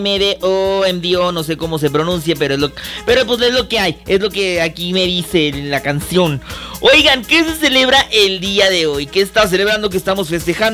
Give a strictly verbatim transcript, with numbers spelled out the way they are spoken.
M D O, M D O, no sé cómo se pronuncie, pero es lo, pero pues es lo que hay, es lo que aquí me dice la canción. Oigan, ¿qué se celebra el día de hoy? ¿Qué está celebrando? ¿Qué estamos festejando?